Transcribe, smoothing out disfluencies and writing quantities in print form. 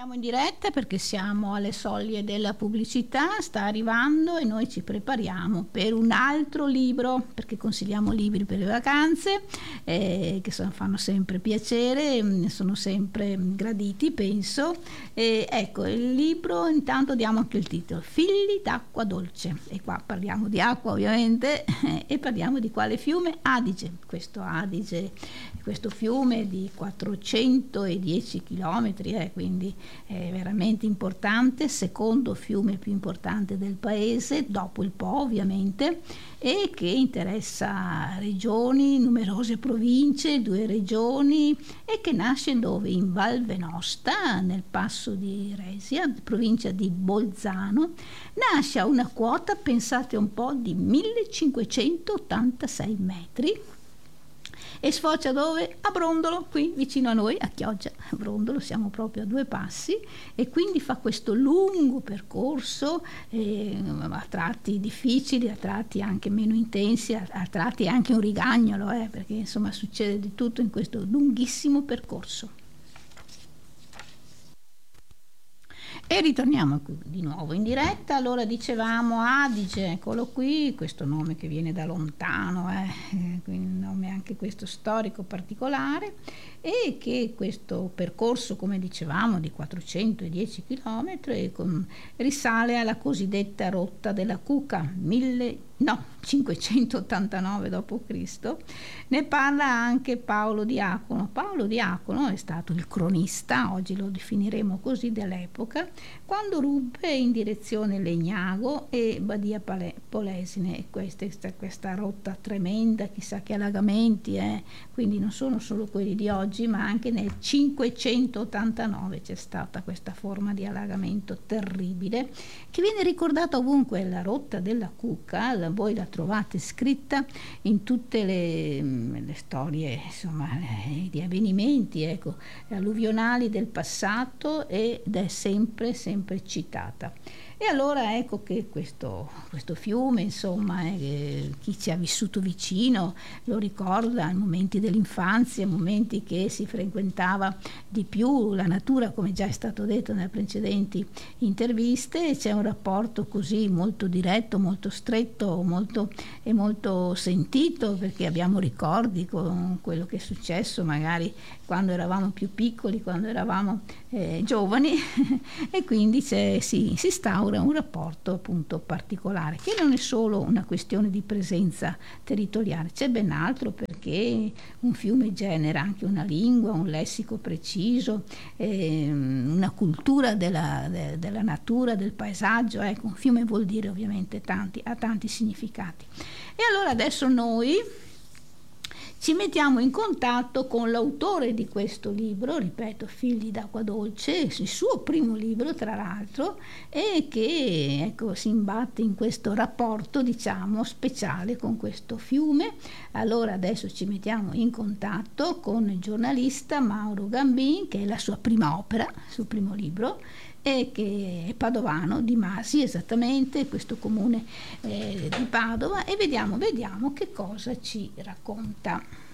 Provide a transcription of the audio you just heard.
Torniamo in diretta perché siamo alle soglie della pubblicità, sta arrivando e noi ci prepariamo per un altro libro, perché consigliamo libri per le vacanze che fanno sempre piacere, sono sempre graditi, penso. Ecco, il libro, intanto diamo anche il titolo, Figli d'acqua dolce, e qua parliamo di acqua ovviamente e parliamo di quale fiume? Adige. Questo Adige, questo fiume di 410 chilometri, quindi è veramente importante, secondo fiume più importante del paese, dopo il Po ovviamente, e che interessa regioni, numerose province, 2 regioni, e che nasce dove? In Val Venosta, nel passo di Resia, provincia di Bolzano. Nasce a una quota, pensate un po', di 1586 metri e sfocia dove? A Brondolo, qui vicino a noi, a Chioggia. A Brondolo siamo proprio a 2 passi, e quindi fa questo lungo percorso, a tratti difficili, a tratti anche meno intensi, a tratti anche un rigagnolo, perché insomma succede di tutto in questo lunghissimo percorso. E ritorniamo di nuovo in diretta. Allora, dicevamo Adige, eccolo qui, questo nome che viene da lontano, quindi un nome anche questo storico particolare, e che questo percorso, come dicevamo, di 410 km risale alla cosiddetta rotta della Cuca, 589 d.C. Ne parla anche Paolo Diacono. Paolo Diacono è stato il cronista, oggi lo definiremo così, dell'epoca, quando ruppe in direzione Legnago e Badia Polesine. Questa rotta tremenda, chissà che allagamenti, quindi non sono solo quelli di oggi, ma anche nel 589 c'è stata questa forma di allagamento terribile che viene ricordata ovunque. La rotta della Cuca, voi la trovate scritta in tutte le storie, insomma, di avvenimenti, alluvionali del passato, ed è sempre citata. E allora ecco che questo fiume, insomma, chi ci ha vissuto vicino lo ricorda, momenti dell'infanzia, momenti che si frequentava di più la natura, come già è stato detto nelle precedenti interviste. C'è un rapporto così molto diretto, molto stretto, molto sentito, perché abbiamo ricordi con quello che è successo magari quando eravamo più piccoli, quando eravamo giovani e quindi si instaura un rapporto appunto particolare, che non è solo una questione di presenza territoriale, c'è ben altro, perché un fiume genera anche una lingua, un lessico preciso, una cultura della natura, del paesaggio. Un fiume vuol dire ovviamente ha tanti significati. E allora adesso noi ci mettiamo in contatto con l'autore di questo libro, ripeto, Figli d'acqua dolce, il suo primo libro tra l'altro, e che si imbatte in questo rapporto, diciamo, speciale con questo fiume. Allora adesso ci mettiamo in contatto con il giornalista Mauro Gambin, che è la sua prima opera, il suo primo libro, e che è padovano, di Masi esattamente, questo comune di Padova, e vediamo che cosa ci racconta.